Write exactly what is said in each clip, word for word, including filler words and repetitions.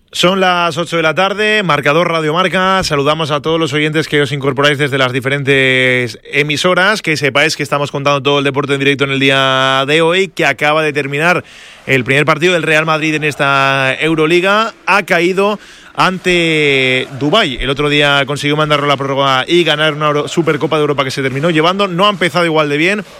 Son las ocho de la tarde, marcador Radio Marca. Saludamos a todos los oyentes que os incorporáis desde las diferentes emisoras. Que sepáis que estamos contando todo el deporte en directo en el día de hoy, que acaba de terminar el primer partido del Real Madrid en esta Euroliga. Ha caído ante Dubái. El otro día consiguió mandarlo a la prórroga y ganar una Euro- Supercopa de Europa que se terminó llevando. No ha empezado igual de bien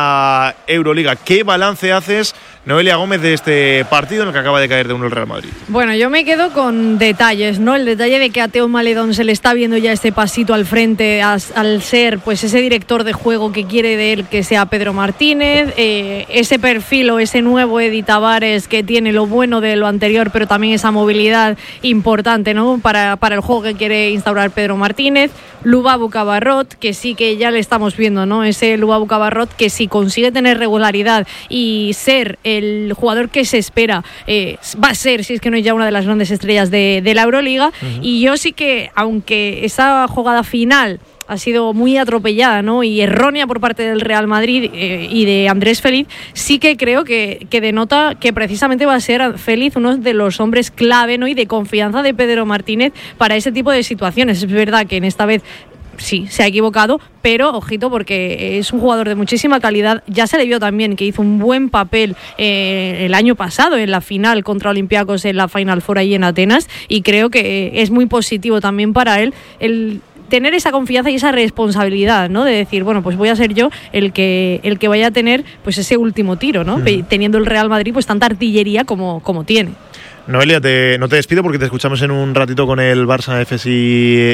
la Euroliga. ¿Qué balance haces, Noelia Gómez, de este partido en el que acaba de caer de uno el Real Madrid? Bueno, yo me quedo con detalles, ¿no? El detalle de que a Teo Maledón se le está viendo ya este pasito al frente as, al ser pues ese director de juego que quiere de él que sea Pedro Martínez, eh, ese perfil o ese nuevo Edi Tavares que tiene lo bueno de lo anterior, pero también esa movilidad importante, ¿no? Para, para el juego que quiere instaurar Pedro Martínez. Lubabu Cabarrot, que sí que ya le estamos viendo, ¿no? Ese Lubabu Cabarrot que si consigue tener regularidad y ser el jugador que se espera, eh, va a ser, si es que no es ya una de las grandes estrellas de, de la Euroliga. Uh-huh. Y yo sí que, aunque esa jugada final ha sido muy atropellada, ¿no? Y errónea por parte del Real Madrid eh, y de Andrés Feliz, sí que creo que, que denota que precisamente va a ser Feliz uno de los hombres clave, ¿no? Y de confianza de Pedro Martínez para ese tipo de situaciones. Es verdad que en esta vez sí, se ha equivocado, pero ojito porque es un jugador de muchísima calidad. Ya se le vio también que hizo un buen papel eh, el año pasado en la final contra Olympiacos en la Final Four ahí en Atenas, y creo que es muy positivo también para él el tener esa confianza y esa responsabilidad, ¿no? De decir, bueno, pues voy a ser yo el que el que vaya a tener pues ese último tiro, ¿no? Uh-huh. Teniendo el Real Madrid pues tanta artillería como, como tiene. Noelia, te, no te despido porque te escuchamos en un ratito con el Barça F S y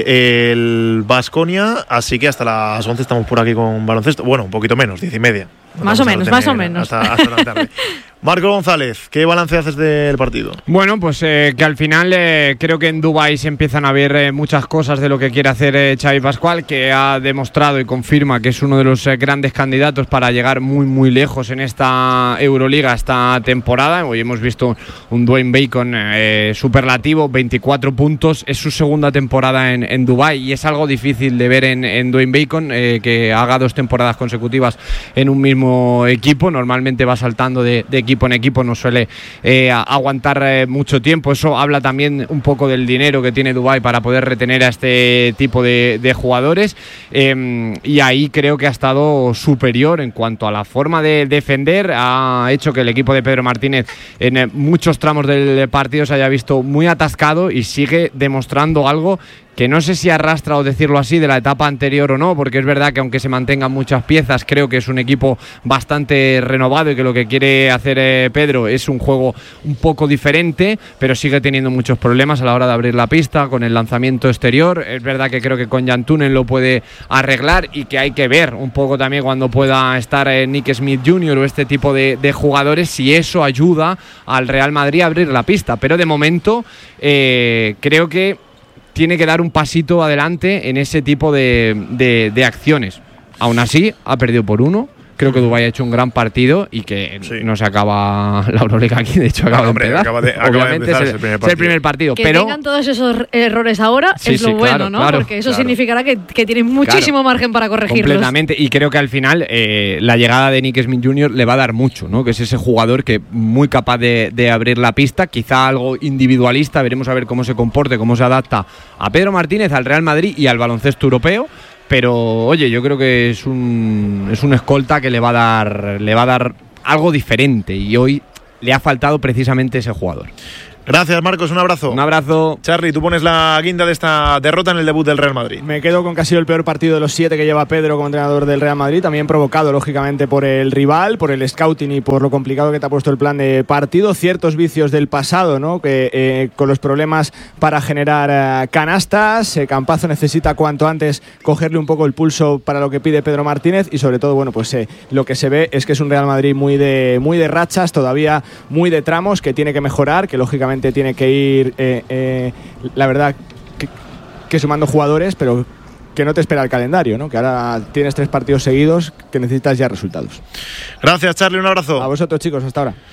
el Baskonia, así que hasta las once estamos por aquí con baloncesto. Bueno, un poquito menos, diez y media. No más o menos, más o menos. Hasta, hasta la tarde. Marco González, ¿qué balance haces del partido? Bueno, pues eh, que al final eh, creo que en Dubái se empiezan a ver eh, muchas cosas de lo que quiere hacer eh, Xavi Pascual, que ha demostrado y confirma que es uno de los eh, grandes candidatos para llegar muy muy lejos en esta Euroliga esta temporada. Hoy hemos visto un Dwayne Bacon eh, superlativo, veinticuatro puntos, es su segunda temporada en, en Dubái y es algo difícil de ver en, en Dwayne Bacon, eh, que haga dos temporadas consecutivas en un mismo equipo. Normalmente va saltando de, de equipo en equipo, no suele eh, aguantar eh, mucho tiempo. Eso habla también un poco del dinero que tiene Dubái para poder retener a este tipo de, de jugadores, eh, y ahí creo que ha estado superior en cuanto a la forma de defender. Ha hecho que el equipo de Pedro Martínez en eh, muchos tramos del partido se haya visto muy atascado y sigue demostrando algo que no sé si arrastra, o decirlo así, de la etapa anterior o no, porque es verdad que aunque se mantengan muchas piezas, creo que es un equipo bastante renovado y que lo que quiere hacer eh, Pedro es un juego un poco diferente, pero sigue teniendo muchos problemas a la hora de abrir la pista con el lanzamiento exterior. Es verdad que creo que con Jan Tunen lo puede arreglar y que hay que ver un poco también cuando pueda estar eh, Nick Smith junior o este tipo de, de jugadores, si eso ayuda al Real Madrid a abrir la pista, pero de momento eh, creo que tiene que dar un pasito adelante en ese tipo de, de, de acciones. Aún así, ha perdido por uno. Creo que Dubái ha hecho un gran partido y que sí. No se acaba la Euroliga aquí, de hecho acaba no, hombre, de empezar. Acaba de, acaba de empezar, es el, es el primer partido. Que pero tengan todos esos errores ahora sí, es lo sí, bueno, claro, ¿no? Claro, Porque eso claro. significará que, que tienen muchísimo claro, margen para corregirlos. Completamente, y creo que al final eh, la llegada de Nick Smith junior le va a dar mucho, ¿no? Que es ese jugador que muy capaz de, de abrir la pista, quizá algo individualista, veremos a ver cómo se comporte, cómo se adapta a Pedro Martínez, al Real Madrid y al baloncesto europeo. Pero oye, yo creo que es un es un escolta que le va a dar le va a dar algo diferente, y hoy le ha faltado precisamente ese jugador. Gracias, Marcos, un abrazo. Un abrazo. Charly, tú pones la guinda de esta derrota en el debut del Real Madrid. Me quedo con que ha sido el peor partido de los siete que lleva Pedro como entrenador del Real Madrid, también provocado lógicamente por el rival, por el scouting y por lo complicado que te ha puesto el plan de partido, ciertos vicios del pasado, ¿no? Que eh, con los problemas para generar eh, canastas, eh, Campazzo necesita cuanto antes cogerle un poco el pulso para lo que pide Pedro Martínez, y sobre todo, bueno, pues eh, lo que se ve es que es un Real Madrid muy de, muy de rachas, todavía muy de tramos, que tiene que mejorar, que lógicamente tiene que ir, eh, eh, la verdad, que, que sumando jugadores, pero que no te espera el calendario, ¿no? Que ahora tienes tres partidos seguidos que necesitas ya resultados. Gracias, Charly, un abrazo. A vosotros, chicos, hasta ahora.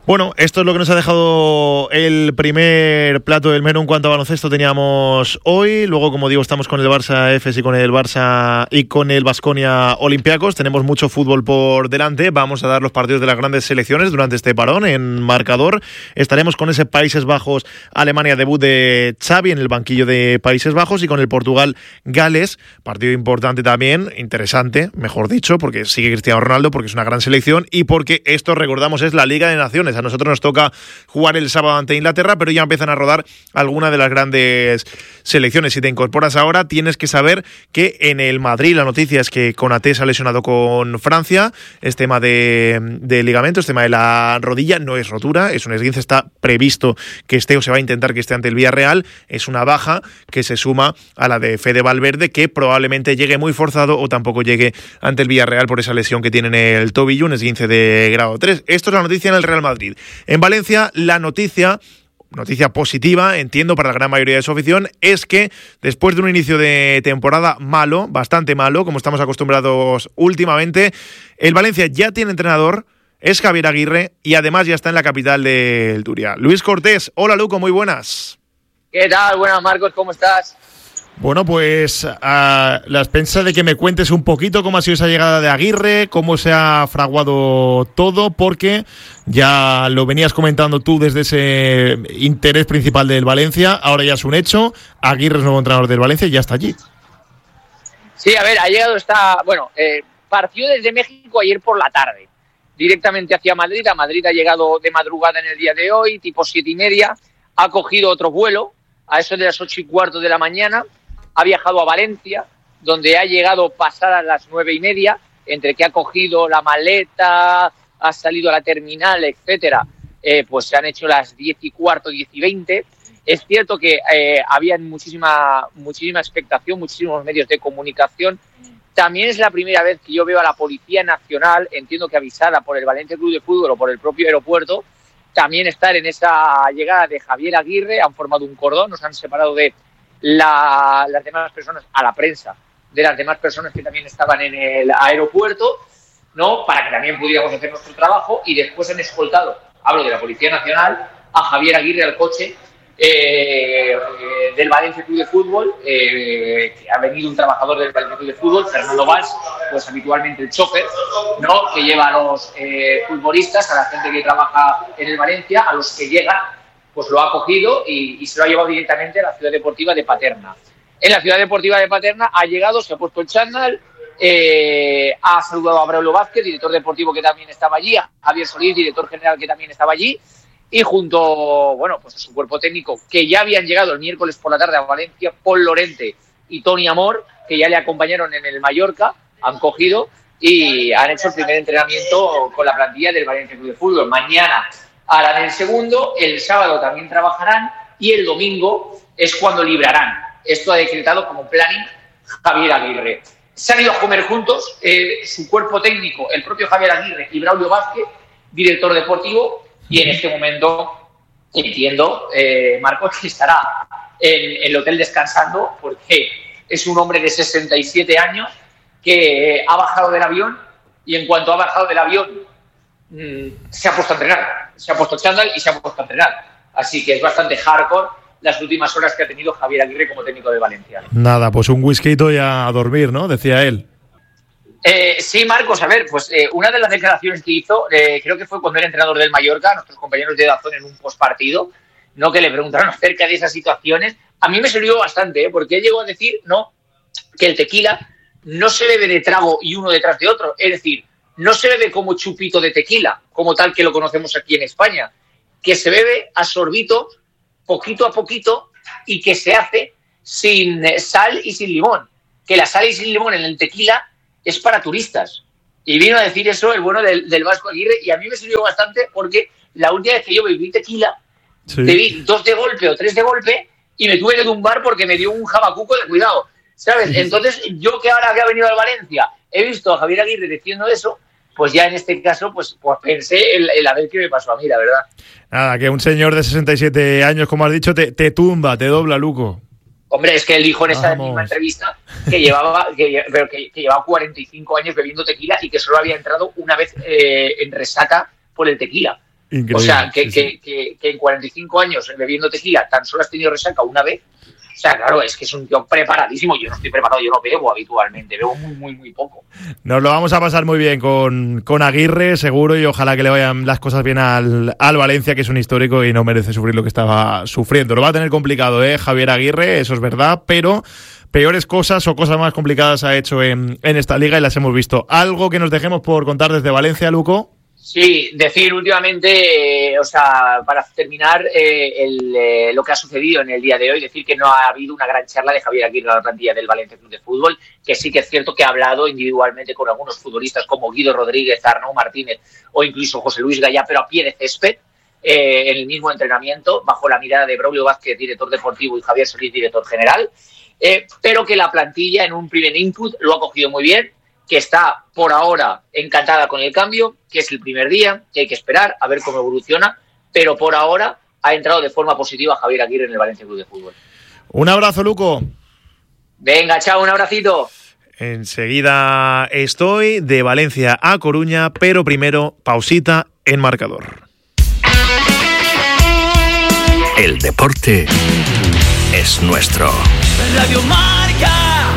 Bueno, esto es lo que nos ha dejado el primer plato del menú en cuanto a baloncesto teníamos hoy. Luego, como digo, estamos con el Barça F S y con el Barça y con el Baskonia Olympiacos. Tenemos mucho fútbol por delante. Vamos a dar los partidos de las grandes selecciones durante este parón en marcador. Estaremos con ese Países Bajos-Alemania, debut de Xavi en el banquillo de Países Bajos, y con el Portugal-Gales, partido importante también, interesante, mejor dicho, porque sigue Cristiano Ronaldo, porque es una gran selección y porque esto, recordamos, es la Liga de Naciones. A nosotros nos toca jugar el sábado ante Inglaterra, pero ya empiezan a rodar algunas de las grandes selecciones. Si te incorporas ahora, tienes que saber que en el Madrid la noticia es que Konaté se ha lesionado con Francia. Es tema de, de ligamento, es tema de la rodilla, no es rotura, es un esguince, está previsto que esté o se va a intentar que esté ante el Villarreal. Es una baja que se suma a la de Fede Valverde, que probablemente llegue muy forzado o tampoco llegue ante el Villarreal por esa lesión que tiene en el tobillo, un esguince de grado tres. Esto es la noticia en el Real Madrid. En Valencia, la noticia, noticia positiva, entiendo, para la gran mayoría de su afición, es que después de un inicio de temporada malo, bastante malo, como estamos acostumbrados últimamente, el Valencia ya tiene entrenador, es Javier Aguirre, y además ya está en la capital del Turia. Luis Cortés, hola Luco, muy buenas. ¿Qué tal? Buenas, Marcos, ¿cómo estás? Bueno, pues a la expensa de que me cuentes un poquito cómo ha sido esa llegada de Aguirre, cómo se ha fraguado todo, porque ya lo venías comentando tú desde ese interés principal del Valencia, ahora ya es un hecho, Aguirre es nuevo entrenador del Valencia y ya está allí. Sí, a ver, ha llegado esta... Bueno, eh, partió desde México ayer por la tarde, directamente hacia Madrid. A Madrid ha llegado de madrugada en el día de hoy, tipo siete y media, ha cogido otro vuelo a eso de las ocho y cuarto de la mañana, ha viajado a Valencia, donde ha llegado pasadas las nueve y media, entre que ha cogido la maleta, ha salido a la terminal, etcétera, eh, pues se han hecho las diez y cuarto, diez y veinte. Es cierto que eh, había muchísima, muchísima expectación, muchísimos medios de comunicación. También es la primera vez que yo veo a la Policía Nacional, entiendo que avisada por el Valencia Club de Fútbol o por el propio aeropuerto, también estar en esa llegada de Javier Aguirre. Han formado un cordón, nos han separado de La, las demás personas, a la prensa, de las demás personas que también estaban en el aeropuerto, ¿no? Para que también pudiéramos hacer nuestro trabajo, y después han escoltado, hablo de la Policía Nacional, a Javier Aguirre al coche eh, eh, del Valencia Club de Fútbol, eh, que ha venido un trabajador del Valencia Club de Fútbol, Fernando Valls, pues habitualmente el chofer, ¿no? Que lleva a los eh, futbolistas, a la gente que trabaja en el Valencia, a los que llegan, pues lo ha cogido y, y se lo ha llevado directamente a la Ciudad Deportiva de Paterna. En la Ciudad Deportiva de Paterna ha llegado, se ha puesto el chándal, eh, ha saludado a Braulio Vázquez, director deportivo, que también estaba allí, a Javier Solís, director general, que también estaba allí, y junto, bueno, pues a su cuerpo técnico, que ya habían llegado el miércoles por la tarde a Valencia, Paul Lorente y Toni Amor, que ya le acompañaron en el Mallorca, han cogido y han hecho el primer entrenamiento con la plantilla del Valencia Club de Fútbol. Mañana harán el segundo, el sábado también trabajarán y el domingo es cuando librarán. Esto ha decretado como planning Javier Aguirre. Se han ido a comer juntos, eh, su cuerpo técnico, el propio Javier Aguirre y Braulio Vázquez, director deportivo, y en este momento entiendo, eh, Marcos, que estará en, en el hotel descansando, porque es un hombre de sesenta y siete años que ha bajado del avión, y en cuanto ha bajado del avión se ha puesto a entrenar, se ha puesto chándal y se ha puesto a entrenar. Así que es bastante hardcore las últimas horas que ha tenido Javier Aguirre como técnico de Valencia. Nada, pues un whisky y a dormir, ¿no? Decía él. Eh, sí, Marcos, a ver, pues eh, una de las declaraciones que hizo, eh, creo que fue cuando era entrenador del Mallorca, nuestros compañeros de Dazón en un postpartido, ¿no? Que le preguntaron acerca de esas situaciones. A mí me sirvió bastante, ¿eh? Porque él llegó a decir, no, que el tequila no se bebe de trago y uno detrás de otro, es decir, no se bebe como chupito de tequila, como tal que lo conocemos aquí en España, que se bebe a sorbitos, poquito a poquito, y que se hace sin sal y sin limón. Que la sal y sin limón en el tequila es para turistas. Y vino a decir eso el bueno del, del Vasco Aguirre, y a mí me sirvió bastante porque la última vez que yo bebí tequila, sí, bebí dos de golpe o tres de golpe y me tuve que tumbar porque me dio un jabacuco de cuidado, ¿sabes? Entonces, yo que ahora que ha venido al Valencia he visto a Javier Aguirre diciendo eso, pues ya en este caso pues, pues pensé en, en la vez que me pasó a mí, la verdad. Nada, que un señor de sesenta y siete años, como has dicho, te, te tumba, te dobla, Luco. Hombre, es que él dijo en esta Vamos. misma entrevista que llevaba que, pero que, que llevaba cuarenta y cinco años bebiendo tequila y que solo había entrado una vez eh, en resaca por el tequila. Increíble, o sea, que, sí, que, sí. que, que en cuarenta y cinco años bebiendo tequila tan solo has tenido resaca una vez. O sea, claro, es que es un tío preparadísimo. Yo no estoy preparado, yo no bebo habitualmente, bebo muy, muy, muy poco. Nos lo vamos a pasar muy bien con, con Aguirre, seguro, y ojalá que le vayan las cosas bien al, al Valencia, que es un histórico y no merece sufrir lo que estaba sufriendo. Lo va a tener complicado, ¿eh? Javier Aguirre, eso es verdad, pero peores cosas o cosas más complicadas ha hecho en, en esta liga y las hemos visto. ¿Algo que nos dejemos por contar desde Valencia, Luco? Sí, decir últimamente, eh, o sea, para terminar eh, el, eh, lo que ha sucedido en el día de hoy, decir que no ha habido una gran charla de Javier Aguirre a la plantilla del Valencia Club de Fútbol, que sí que es cierto que ha hablado individualmente con algunos futbolistas como Guido Rodríguez, Arnau Martínez o incluso José Luis Gallá, pero a pie de césped, eh, en el mismo entrenamiento, bajo la mirada de Braulio Vázquez, director deportivo, y Javier Solís, director general, eh, pero que la plantilla en un primer input lo ha cogido muy bien, que está por ahora encantada con el cambio, que es el primer día, que hay que esperar a ver cómo evoluciona, pero por ahora ha entrado de forma positiva Javier Aguirre en el Valencia Club de Fútbol. Un abrazo, Luco. Venga, chao, un abracito. Enseguida estoy de Valencia a Coruña, pero primero pausita en marcador. El deporte es nuestro. Radio Marca.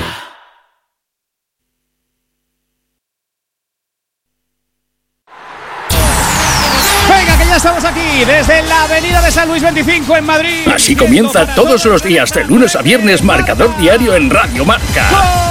Venga, que ya estamos aquí, desde la avenida de San Luis veinticinco en Madrid. Así comienza todos los días, de lunes a viernes, Marcador Diario en Radio Marca.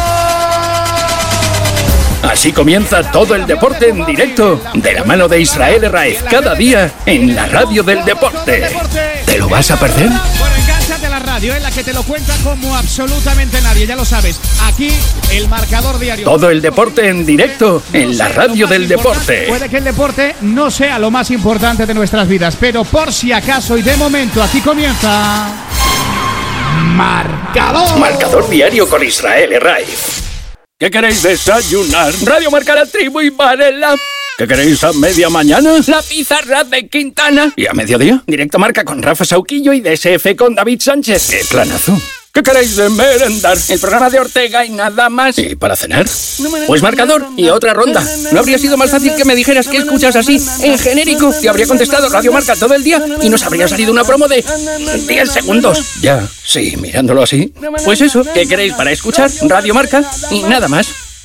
Así comienza todo el deporte en directo, de la mano de Israel Herráez, cada día en la radio del deporte. ¿Te lo vas a perder? Bueno, engánchate a la radio, en la que te lo cuenta como absolutamente nadie, ya lo sabes. Aquí, el Marcador Diario. Todo el deporte en directo, en la radio del deporte. Puede que el deporte no sea lo más importante de nuestras vidas, pero por si acaso y de momento, aquí comienza... Marcador. Marcador Diario con Israel Herráez. ¿Qué queréis desayunar? Radio Marca, La Tribu y Varela. ¿Qué queréis a media mañana? La pizarra de Quintana. ¿Y a mediodía? Directo Marca con Rafa Sauquillo y D S F con David Sánchez. ¡Qué planazo! ¿Qué queréis de merendar? El programa de Ortega y nada más. ¿Y para cenar? Pues Marcador y otra ronda. ¿No habría sido más fácil que me dijeras que escuchas así, en genérico? Te habría contestado Radio Marca todo el día y nos habría salido una promo de diez segundos. Ya, sí, mirándolo así. Pues eso, ¿qué queréis para escuchar? Radio Marca y nada más.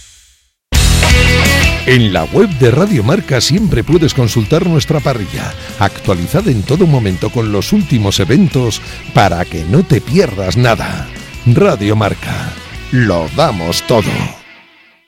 En la web de Radio Marca siempre puedes consultar nuestra parrilla, actualizada en todo momento con los últimos eventos para que no te pierdas nada. Radio Marca, lo damos todo.